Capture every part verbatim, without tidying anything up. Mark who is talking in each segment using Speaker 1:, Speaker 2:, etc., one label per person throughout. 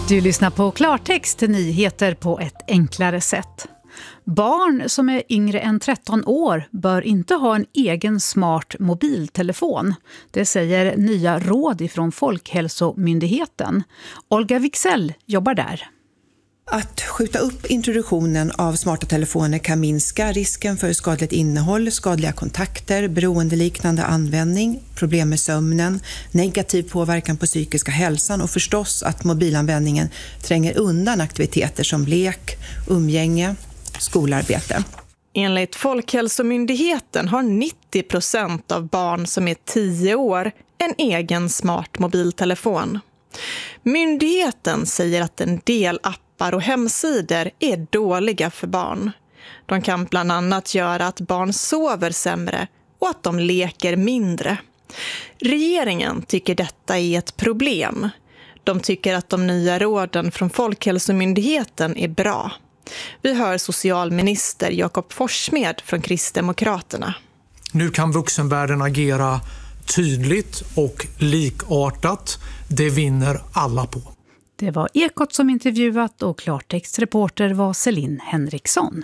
Speaker 1: Du lyssnar på Klartext, nyheter på ett enklare sätt. Barn som är yngre än tretton år bör inte ha en egen smart mobiltelefon. Det säger nya råd ifrån Folkhälsomyndigheten. Olga Wixell jobbar där.
Speaker 2: Att skjuta upp introduktionen av smarta telefoner kan minska risken för skadligt innehåll, skadliga kontakter, beroendeliknande användning, problem med sömnen, negativ påverkan på psykiska hälsan och förstås att mobilanvändningen tränger undan aktiviteter som lek, umgänge, skolarbete.
Speaker 3: Enligt Folkhälsomyndigheten har nittio procent av barn som är tio år en egen smart mobiltelefon. Myndigheten säger att en del appar och hemsidor är dåliga för barn. De kan bland annat göra att barn sover sämre och att de leker mindre. Regeringen tycker detta är ett problem. De tycker att de nya råden från Folkhälsomyndigheten är bra. Vi hör socialminister Jakob Forssmed från Kristdemokraterna.
Speaker 4: Nu kan vuxenvärlden agera tydligt och likartat. Det vinner alla på.
Speaker 1: Det var Ekot som intervjuat och Klartextreporter var Celine Henriksson.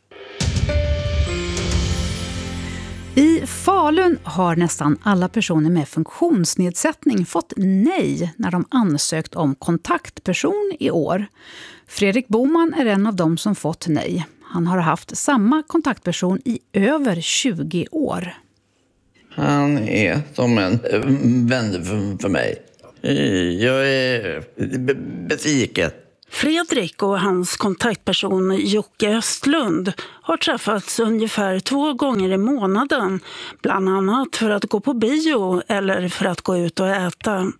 Speaker 1: I Falun har nästan alla personer med funktionsnedsättning fått nej när de ansökt om kontaktperson i år. Fredrik Boman är en av dem som fått nej. Han har haft samma kontaktperson i över tjugo år.
Speaker 5: Han är som en vän för mig. Jag är besviken.
Speaker 6: Fredrik och hans kontaktperson Jocke Östlund har träffats ungefär två gånger i månaden. Bland annat för att gå på bio eller för att gå ut och äta.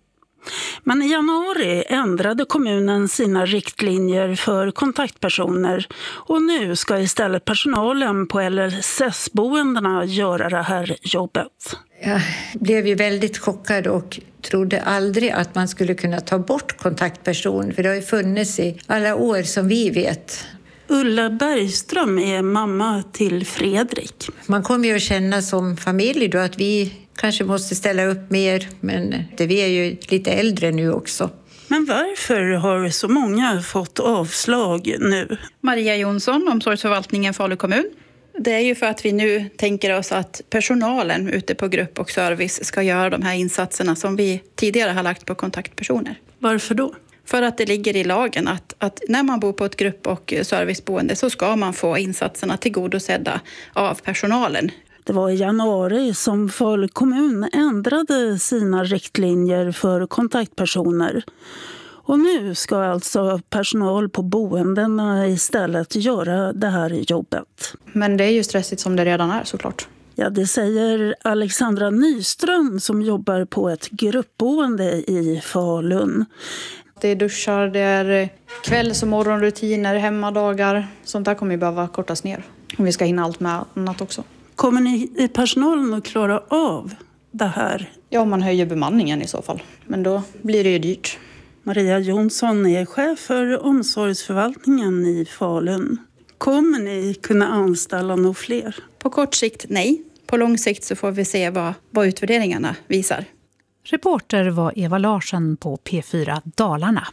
Speaker 6: Men i januari ändrade kommunen sina riktlinjer för kontaktpersoner och nu ska istället personalen på L S S-boendena göra det här jobbet.
Speaker 7: Jag blev ju väldigt chockad och trodde aldrig att man skulle kunna ta bort kontaktperson, för det har ju funnits i alla år som vi vet.
Speaker 6: Ulla Bergström är mamma till Fredrik.
Speaker 7: Man kommer ju att känna som familj då att vi kanske måste ställa upp mer, men det, vi är ju lite äldre nu också.
Speaker 6: Men varför har så många fått avslag nu?
Speaker 8: Maria Jonsson, omsorgsförvaltningen Falu kommun. Det är ju för att vi nu tänker oss att personalen ute på grupp och service ska göra de här insatserna som vi tidigare har lagt på kontaktpersoner.
Speaker 6: Varför då?
Speaker 8: För att det ligger i lagen att, att när man bor på ett grupp- och serviceboende så ska man få insatserna tillgodosedda av personalen.
Speaker 6: Det var i januari som Falu kommun ändrade sina riktlinjer för kontaktpersoner. Och nu ska alltså personal på boendena istället göra det här jobbet.
Speaker 8: Men det är ju stressigt som det redan är såklart.
Speaker 6: Ja, det säger Alexandra Nyström som jobbar på ett gruppboende i Falun.
Speaker 8: Det är duschar, det är kvälls- och morgonrutiner, hemmadagar. Sånt där kommer ju behöva kortas ner. Om vi ska hinna allt med annat också.
Speaker 6: Kommer ni personalen att klara av det här?
Speaker 8: Ja, om man höjer bemanningen i så fall. Men då blir det ju dyrt.
Speaker 6: Maria Jonsson är chef för omsorgsförvaltningen i Falun. Kommer ni kunna anställa några fler?
Speaker 8: På kort sikt nej. På lång sikt så får vi se vad, vad utvärderingarna visar.
Speaker 1: Reporter var Eva Larsson på P fyra Dalarna.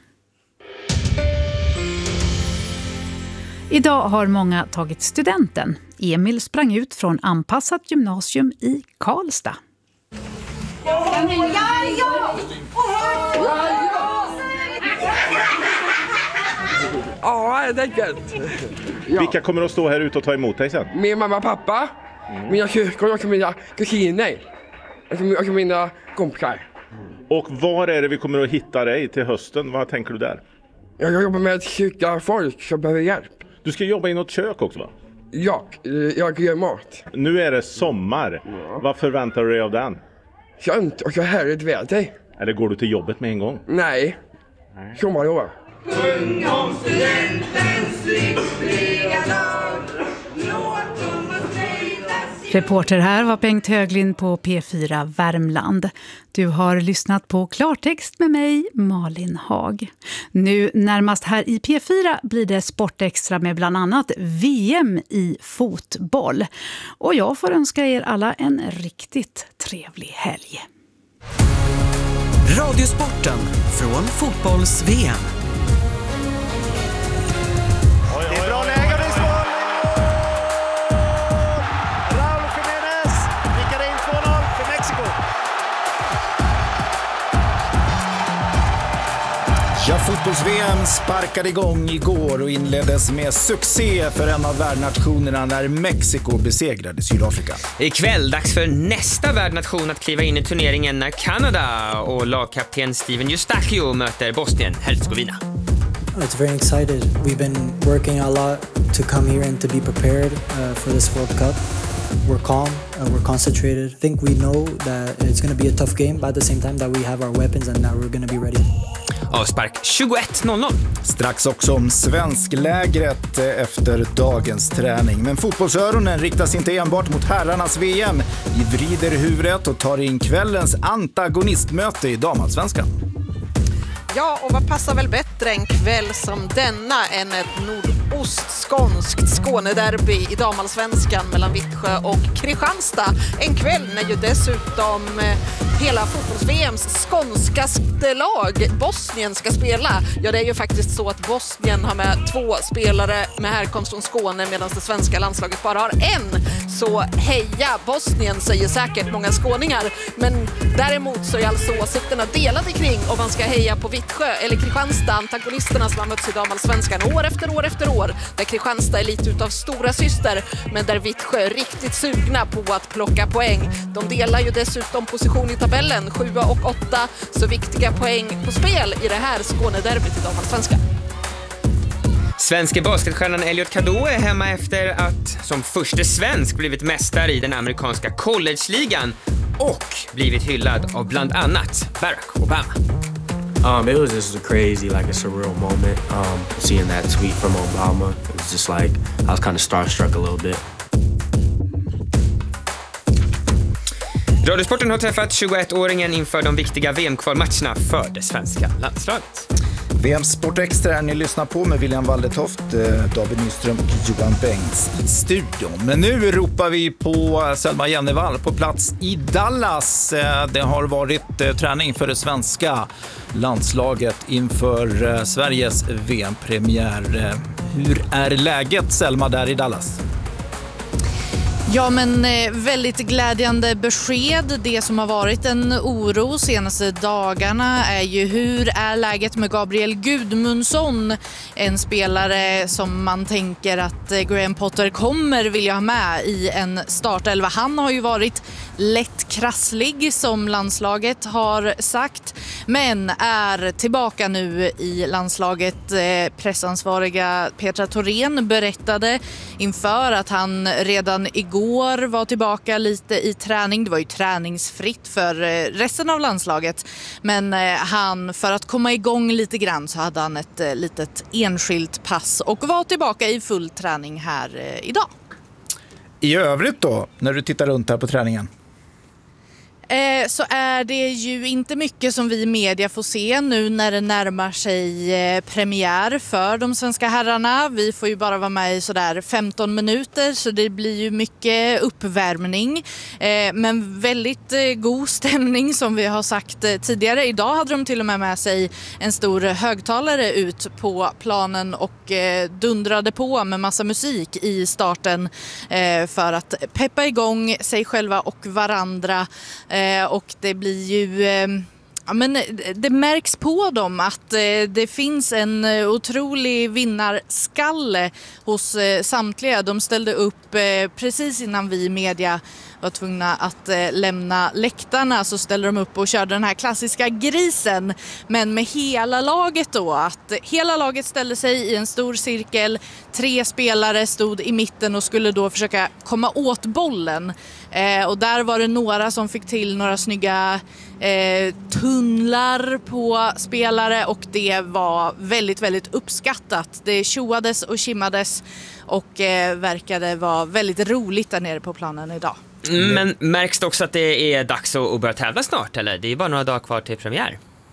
Speaker 1: Idag har många tagit studenten. Emil sprang ut från anpassat gymnasium i Karlstad.
Speaker 9: Ja, ja, ja!
Speaker 10: Ja, det är gött.
Speaker 11: Ja. Vilka kommer att stå här ute och ta emot dig sen?
Speaker 10: Min mamma och pappa, mm. mina syskon och mina kusiner. Och mina kompisar.
Speaker 11: Och var är det vi kommer att hitta dig till hösten? Vad tänker du där?
Speaker 10: Jag jobbar med att skicka folk som behöver hjälp.
Speaker 11: Du ska jobba i något kök också, va?
Speaker 10: Ja, jag gör mat.
Speaker 11: Nu är det sommar. Ja. Vad förväntar du dig av den?
Speaker 10: Skönt och så härligt väder.
Speaker 11: Eller går du till jobbet med en gång?
Speaker 10: Nej, Nej. sommarlov.
Speaker 9: Sjung om studentens lyckliga dag. Låt dem och säga.
Speaker 1: Reporter här var Bengt Höglind på P fyra Värmland. Du har lyssnat på Klartext med mig, Malin Hag. Nu närmast här i P fyra blir det Sportextra med bland annat V M i fotboll. Och jag får önska er alla en riktigt trevlig helg.
Speaker 12: Radiosporten från fotbolls-V M. Ja, fotbolls-V M sparkade igång igår och inleddes med succé för en av värdnationerna när Mexiko besegrade Sydafrika.
Speaker 13: Ikväll dags för nästa värdnation att kliva in i turneringen när Kanada och lagkapten Steven Eustachio möter Bosnien-Herzegovina.
Speaker 14: It's very excited. We've been working a lot to come here and to be prepared uh, for this World Cup. We're calm, uh, we're concentrated. I think we know that it's going to be a tough game, but at the same time that we have our weapons and that we're going to be ready.
Speaker 13: Avspark tjugoett noll noll.
Speaker 12: Strax också om svensklägret efter dagens träning. Men fotbollsöronen riktas inte enbart mot herrarnas V M. Vi vrider huvudet och tar in kvällens antagonistmöte i damallsvenskan.
Speaker 15: Ja, och vad passar väl bättre en kväll som denna än ett nordostskånskt Skånederby i damallsvenskan mellan Vittsjö och Kristianstad. En kväll när ju dessutom hela fotbolls-V M:s skånskaste lag, Bosnien, ska spela. Ja, det är ju faktiskt så att Bosnien har med två spelare med härkomst från Skåne medan det svenska landslaget bara har en. Så heja Bosnien, säger säkert många skåningar. Men däremot så är alltså åsikterna delade kring om man ska heja på Vittsjö eller Kristianstad, antagonisterna som har mötts i damallsvenskan år efter år efter år. Där Kristianstad är lite utav stora syster, men där Vittsjö är riktigt sugna på att plocka poäng. De delar ju dessutom position i tabellen, sjua och åtta, så viktiga poäng på spel i det här Skånederbyt i damallsvenskan.
Speaker 13: Svenska basketstjärnan Elliot Kado är hemma efter att som första svensk blivit mästare i den amerikanska college-ligan och blivit hyllad av bland annat Barack Obama.
Speaker 16: Um, it was just a crazy, like a surreal moment. Um, seeing that tweet from Obama, it was just like I was kind of starstruck a little bit.
Speaker 13: Radiosporten har träffat tjugoett-åringen inför de viktiga V M-kvalmatcherna för det svenska landslaget.
Speaker 12: V M Sport Extra är ni lyssnar på med William Waldetoft, David Nyström och Johan Bengts i studion. Men nu ropar vi på Selma Jennevall på plats i Dallas. Det har varit träning för det svenska landslaget inför Sveriges V M-premiär. Hur är läget, Selma, där i Dallas?
Speaker 17: Ja, men väldigt glädjande besked. Det som har varit en oro senaste dagarna är ju hur är läget med Gabriel Gudmundsson, en spelare som man tänker att Graham Potter kommer vilja ha med i en startelva. Han har ju varit lätt krasslig som landslaget har sagt, men är tillbaka nu i landslaget. Pressansvariga Petra Thorén berättade inför att han redan igår var tillbaka lite i träning. Det var ju träningsfritt för resten av landslaget, men han, för att komma igång lite grann, så hade han ett litet enskilt pass och var tillbaka i full träning här idag.
Speaker 12: I övrigt då, när du tittar runt här på träningen?
Speaker 17: Eh, så är det ju inte mycket som vi i media får se nu när det närmar sig eh, premiär för de svenska herrarna. Vi får ju bara vara med i sådär femton minuter, så det blir ju mycket uppvärmning. Eh, men väldigt eh, god stämning som vi har sagt eh, tidigare. Idag hade de till och med med sig en stor högtalare ut på planen och eh, dundrade på med massa musik i starten eh, för att peppa igång sig själva och varandra. Och det blir ju, ja, men det märks på dem att det finns en otrolig vinnarskalle hos samtliga. De ställde upp precis innan vi i media var tvungna att lämna läktarna, så ställde de upp och körde den här klassiska grisen, men med hela laget då. Att hela laget ställde sig i en stor cirkel, tre spelare stod i mitten och skulle då försöka komma åt bollen. Eh, och där var det några som fick till några snygga eh, tunnlar på spelare, och det var väldigt, väldigt uppskattat. Det tjoades och kimmades och eh, verkade vara väldigt roligt där nere på planen idag.
Speaker 13: Mm, men märks det också att det är dags att börja tävla snart, eller? Det är bara några dagar kvar till premiär.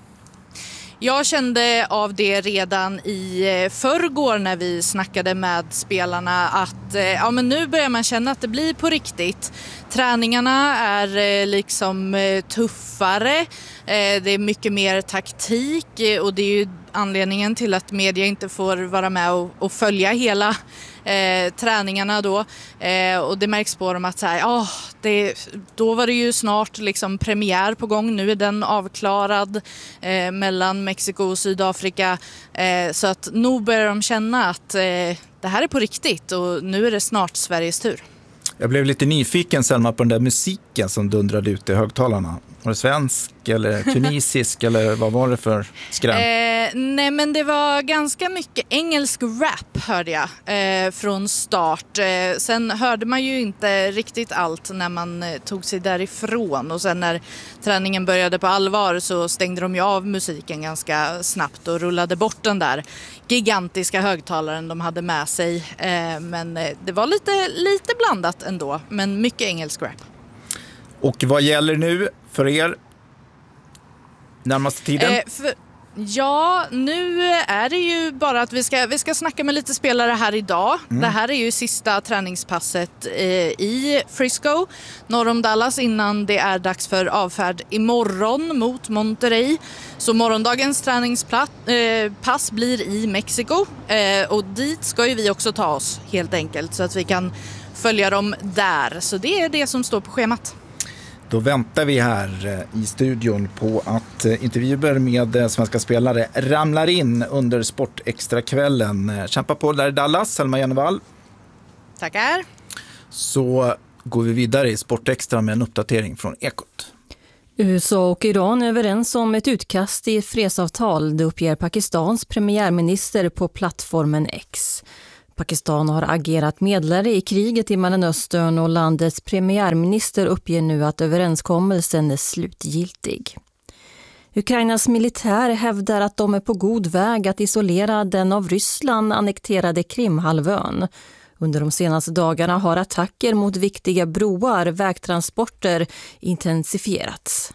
Speaker 17: Jag kände av det redan i förrgår när vi snackade med spelarna att ja, men nu börjar man känna att det blir på riktigt. Träningarna är liksom tuffare. Det är mycket mer taktik och det är ju anledningen till att media inte får vara med och, och följa hela eh, träningarna då. Eh, och det märks på dem att så här, oh, det, då var det ju snart liksom premiär på gång. Nu är den avklarad eh, mellan Mexiko och Sydafrika. Eh, så att nog börjar de känna att eh, det här är på riktigt och nu är det snart Sveriges tur.
Speaker 12: Jag blev lite nyfiken, Selma, på den där musiken som dundrade ut i högtalarna. Var det svensk eller tunisisk eller vad var det för skräm?
Speaker 17: Eh, nej men det var ganska mycket engelsk rap hörde jag eh, från start. Eh, sen hörde man ju inte riktigt allt när man eh, tog sig därifrån. Och sen när träningen började på allvar så stängde de ju av musiken ganska snabbt och rullade bort den där gigantiska högtalaren de hade med sig. Eh, men eh, det var lite, lite blandat ändå, men mycket engelsk rap.
Speaker 12: Och vad gäller nu för er närmaste tiden? Eh,
Speaker 17: för, ja, nu är det ju bara att vi ska, vi ska snacka med lite spelare här idag. Mm. Det här är ju sista träningspasset eh, i Frisco, norr om Dallas, innan det är dags för avfärd imorgon mot Monterrey. Så morgondagens träningspass eh, blir i Mexiko eh, och dit ska ju vi också ta oss helt enkelt så att vi kan följa dem där. Så det är det som står på schemat.
Speaker 12: Då väntar vi här i studion på att intervjuer med svenska spelare ramlar in under Sportextra-kvällen. Kämpa på där i Dallas, Selma Jennevall.
Speaker 17: Tackar.
Speaker 12: Så går vi vidare i Sportextra med en uppdatering från Ekot.
Speaker 18: U S A och Iran är överens om ett utkast i ett fredsavtal, det uppger Pakistans premiärminister på plattformen X. Pakistan har agerat medlare i kriget i Mellanöstern och landets premiärminister uppger nu att överenskommelsen är slutgiltig. Ukrainas militär hävdar att de är på god väg att isolera den av Ryssland annekterade Krimhalvön. Under de senaste dagarna har attacker mot viktiga broar, vägtransporter intensifierats.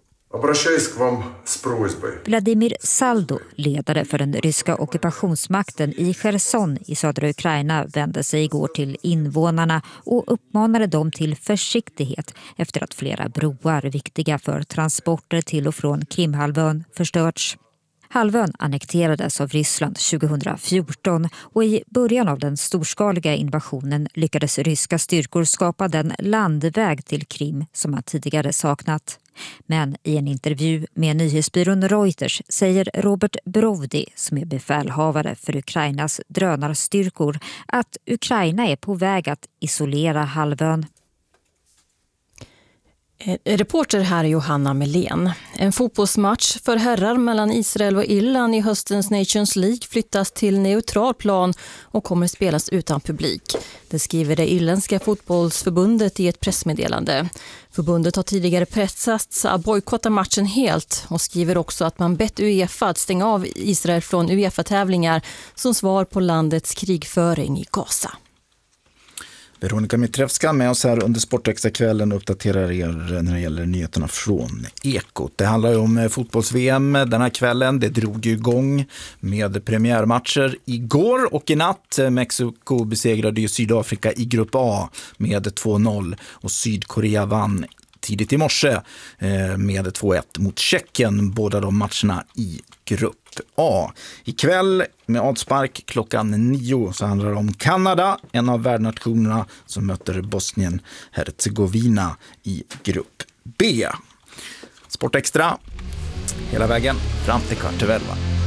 Speaker 19: Vladimir Saldo, ledare för den ryska ockupationsmakten i Cherson i södra Ukraina, vände sig igår till invånarna och uppmanade dem till försiktighet efter att flera broar viktiga för transporter till och från Krimhalvön förstörts. Halvön annekterades av Ryssland tjugohundrafjorton och i början av den storskaliga invasionen lyckades ryska styrkor skapa den landväg till Krim som man tidigare saknat. Men i en intervju med nyhetsbyrån Reuters säger Robert Brovdi, som är befälhavare för Ukrainas drönarstyrkor, att Ukraina är på väg att isolera halvön.
Speaker 18: Reporter här är Johanna Melén. En fotbollsmatch för herrar mellan Israel och Irland i höstens Nations League flyttas till neutral plan och kommer spelas utan publik. Det skriver det irländska fotbollsförbundet i ett pressmeddelande. Förbundet har tidigare pressats att bojkotta matchen helt och skriver också att man bett UEFA att stänga av Israel från UEFA-tävlingar som svar på landets krigföring i Gaza.
Speaker 12: Veronica Mitrevska med oss här under Sportextra-kvällen och uppdaterar er när det gäller nyheterna från Ekot. Det handlar ju om fotbolls-V M den här kvällen. Det drog ju igång med premiärmatcher igår och i natt. Mexiko besegrade ju Sydafrika i grupp A med två noll och Sydkorea vann tidigt i morse med två ett mot Tjeckien, båda de matcherna i grupp A. Ikväll med avspark klockan nio så handlar det om Kanada, en av värdnationerna som möter Bosnien-Herzegovina i grupp B. Sportextra hela vägen fram till kvart över elva.